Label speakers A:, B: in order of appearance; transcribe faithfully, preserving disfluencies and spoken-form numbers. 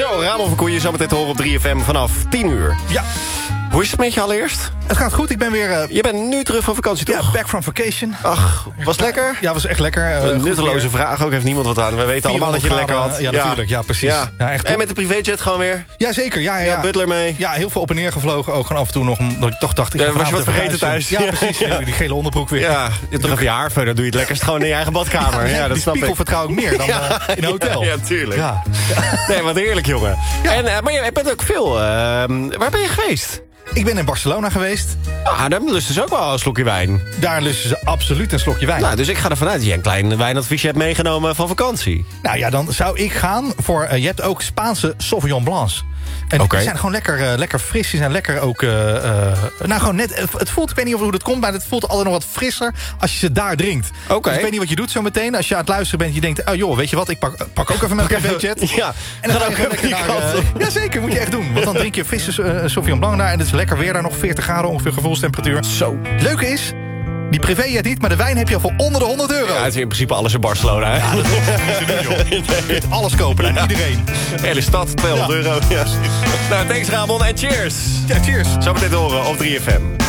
A: Zo, Ramon van Koeien, zo meteen te horen op drie F M vanaf tien uur.
B: Ja.
A: Hoe is het met je allereerst?
B: Het gaat goed, ik ben weer... Uh,
A: je bent nu terug van vakantie, toch?
B: Ja, back from vacation.
A: Ach, was het lekker?
B: Ja, was echt lekker. Uh,
A: Een nutteloze vraag, ook heeft niemand wat aan. We weten allemaal dat je het lekker had.
B: Ja, natuurlijk, ja, precies. Ja. Ja, echt
A: en met de privéjet gewoon weer?
B: Ja, zeker. Ja, ja,
A: ja. Butler mee?
B: Ja, heel veel op en neer gevlogen. Ook gewoon af en toe nog, omdat ik toch dacht... Ik
A: ja, was je wat vergeten thuis?
B: Ja, precies. Ja. Die gele onderbroek weer.
A: Ja, je hebt toch even je haar verder, doe je het lekkerst gewoon in je eigen badkamer. Ja, ja, dat
B: die
A: snap
B: spiegel
A: ik.
B: vertrouw ik meer dan uh, in een hotel.
A: Ja, ja, tuurlijk.
B: Ja.
A: Nee, wat heerlijk, jongen. Ja. En, uh, maar je bent ook veel... Uh, waar ben je geweest?
B: Ik ben in Barcelona geweest.
A: Ah, daar lusten ze ook wel een slokje wijn.
B: Daar lusten ze absoluut een slokje wijn.
A: Nou, dus ik ga ervan uit dat je een klein wijnadviesje hebt meegenomen van vakantie.
B: Nou ja, dan zou ik gaan voor... Uh, je hebt ook Spaanse Sauvignon Blancs. En okay. Die zijn gewoon lekker, uh, lekker fris. Die zijn lekker ook... Uh, uh, nou, gewoon net... Het voelt, ik weet niet hoe dat komt, maar het voelt altijd nog wat frisser als je ze daar drinkt.
A: Oké. Okay.
B: Dus ik weet niet wat je doet zo meteen. Als je aan het luisteren bent, je denkt... Oh joh, weet je wat, ik pak, pak ook even mijn privéjet.
A: Ja.
B: En dan ga je gewoon lekker naar... Uh, ja, zeker, moet je echt doen. Want dan drink je frisse uh, Sauvignon Blanc daar. En het is lekker weer daar nog. veertig graden ongeveer gevoelstemperatuur.
A: Zo.
B: Leuke is... Die privéjet niet, maar de wijn heb je al voor onder de honderd euro.
A: Ja, het is in principe alles in Barcelona, hè?
B: Ja, dat is niet, joh. Je kunt alles kopen aan ja. iedereen.
A: De hele stad, tweehonderd euro. Ja. Nou, thanks Ramon en cheers.
B: Ja, cheers.
A: Zo meteen te horen op drie F M.